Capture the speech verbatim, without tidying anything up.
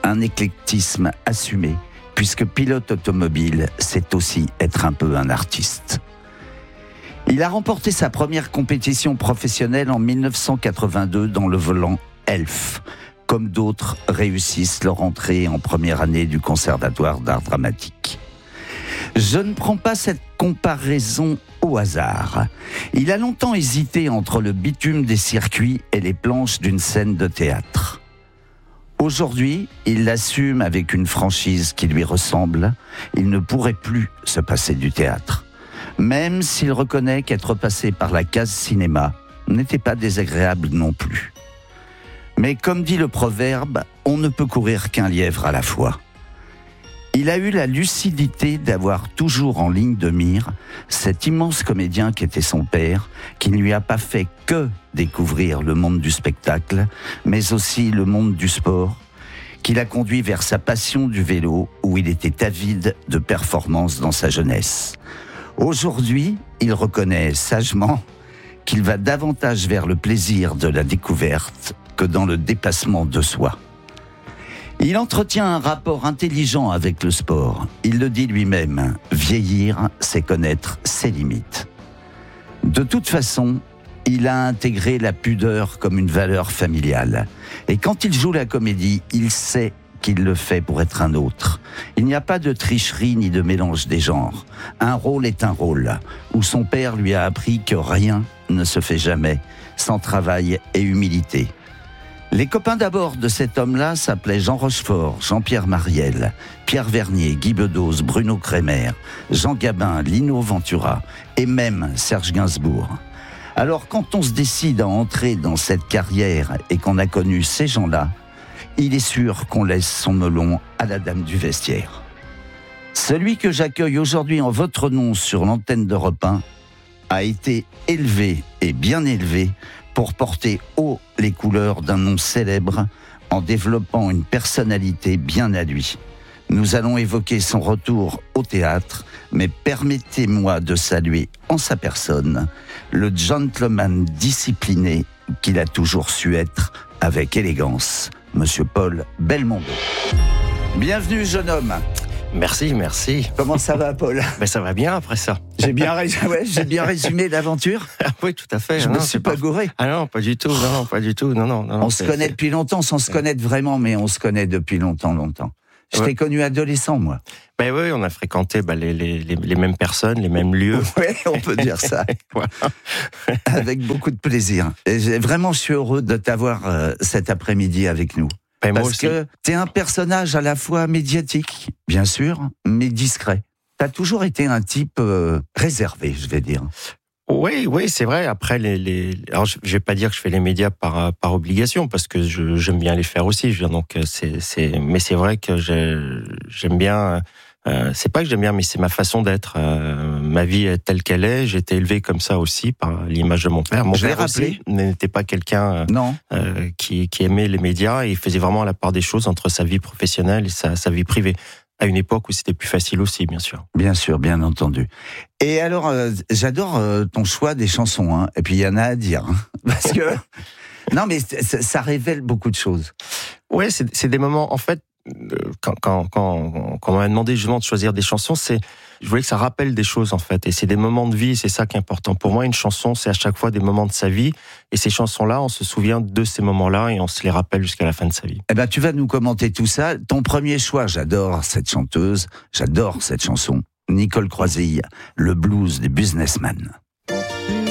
un éclectisme assumé, puisque pilote automobile, c'est aussi être un peu un artiste. Il a remporté sa première compétition professionnelle en dix-neuf cent quatre-vingt-deux dans le volant Elf, comme d'autres réussissent leur entrée en première année du Conservatoire d'art dramatique. Je ne prends pas cette comparaison au hasard. Il a longtemps hésité entre le bitume des circuits et les planches d'une scène de théâtre. Aujourd'hui, il l'assume avec une franchise qui lui ressemble. Il ne pourrait plus se passer du théâtre. Même s'il reconnaît qu'être passé par la case cinéma n'était pas désagréable non plus. Mais comme dit le proverbe, on ne peut courir qu'un lièvre à la fois. Il a eu la lucidité d'avoir toujours en ligne de mire cet immense comédien qu'était son père, qui ne lui a pas fait que découvrir le monde du spectacle, mais aussi le monde du sport, qui l'a conduit vers sa passion du vélo, où il était avide de performances dans sa jeunesse. Aujourd'hui, il reconnaît sagement qu'il va davantage vers le plaisir de la découverte que dans le dépassement de soi. Il entretient un rapport intelligent avec le sport. Il le dit lui-même, vieillir, c'est connaître ses limites. De toute façon, il a intégré la pudeur comme une valeur familiale. Et quand il joue la comédie, il sait qu'il le fait pour être un autre. Il n'y a pas de tricherie ni de mélange des genres. Un rôle est un rôle, où son père lui a appris que rien ne se fait jamais sans travail et humilité. Les copains d'abord de cet homme-là s'appelaient Jean Rochefort, Jean-Pierre Mariel, Pierre Vernier, Guy Bedos, Bruno Kremer, Jean Gabin, Lino Ventura et même Serge Gainsbourg. Alors quand on se décide à entrer dans cette carrière et qu'on a connu ces gens-là, il est sûr qu'on laisse son melon à la dame du vestiaire. Celui que j'accueille aujourd'hui en votre nom sur l'antenne d'Europe un a été élevé et bien élevé pour porter haut les couleurs d'un nom célèbre en développant une personnalité bien à lui. Nous allons évoquer son retour au théâtre, mais permettez-moi de saluer en sa personne le gentleman discipliné qu'il a toujours su être avec élégance, Monsieur Paul Belmondo. Bienvenue, jeune homme. Merci, merci. Comment ça va, Paul ? Ben, ça va bien après ça. J'ai bien, rés... ouais, j'ai bien résumé l'aventure. Ah oui, tout à fait. Je non, me suis pas gouré. Ah non, pas du tout. Non, non, pas du tout. Non, non, non. On se connaît depuis longtemps, sans se connaître vraiment, mais on se connaît depuis longtemps, longtemps. Je ouais. t'ai connu adolescent, moi. Ben oui, on a fréquenté ben, les, les, les, les mêmes personnes, les mêmes lieux. Oui, on peut dire ça. Voilà. Avec beaucoup de plaisir. Et vraiment, je suis heureux de t'avoir euh, cet après-midi avec nous. Ben Parce moi aussi. que t'es un personnage à la fois médiatique, bien sûr, mais discret. T'as toujours été un type euh, réservé, je vais dire. Oui, oui, c'est vrai. Après, les, les, alors je, je vais pas dire que je fais les médias par par obligation, parce que je, j'aime bien les faire aussi. Je veux dire, donc c'est c'est, mais c'est vrai que j'ai, j'aime bien. Euh, c'est pas que j'aime bien, mais c'est ma façon d'être. Euh, ma vie est telle qu'elle est. J'ai été élevé comme ça aussi par l'image de mon père. Mon je père aussi n'était pas quelqu'un euh, non. Euh, qui, qui aimait les médias, et il faisait vraiment la part des choses entre sa vie professionnelle et sa, sa vie privée. À une époque où c'était plus facile aussi, bien sûr. Bien sûr, bien entendu. Et alors, euh, j'adore euh, ton choix des chansons, hein. Et puis il y en a à dire, hein, parce que non, mais ça, ça révèle beaucoup de choses. Ouais, c'est, c'est des moments. En fait, quand quand quand, quand on m'a demandé justement de choisir des chansons, c'est je voulais que ça rappelle des choses en fait, et c'est des moments de vie, c'est ça qui est important. Pour moi, une chanson, c'est à chaque fois des moments de sa vie, et ces chansons-là, on se souvient de ces moments-là et on se les rappelle jusqu'à la fin de sa vie. Eh ben, tu vas nous commenter tout ça. Ton premier choix, j'adore cette chanteuse, j'adore cette chanson, Nicole Croisille, le blues des businessmen.